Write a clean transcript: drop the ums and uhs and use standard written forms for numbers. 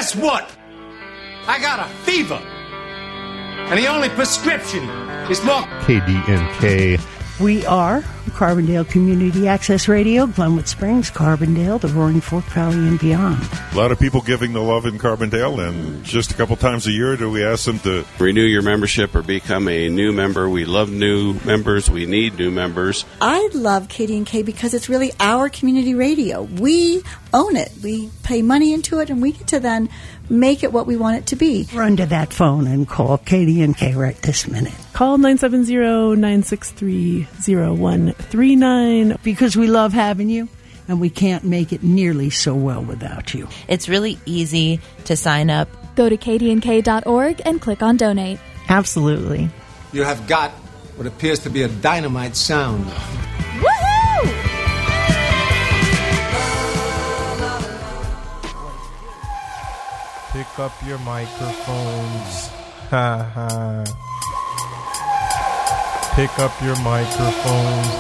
guess what? I got a fever. And the only prescription is more KDNK. We are Carbondale Community Access Radio, Glenwood Springs, Carbondale, the Roaring Fork Valley, and beyond. A lot of people giving the love in Carbondale, and just a couple times a year do we ask them to renew your membership or become a new member. We love new members. We need new members. I love KDNK because it's really our community radio. We own it. We pay money into it, and we get to then make it what we want it to be. Run to that phone and call KDNK right this minute. Call 970-963-0139. Because we love having you, and we can't make it nearly so well without you. It's really easy to sign up. Go to kdnk.org and click on donate. Absolutely. You have got what appears to be a dynamite sound. Woohoo! Pick up your microphones. Ha ha. Pick up your microphones.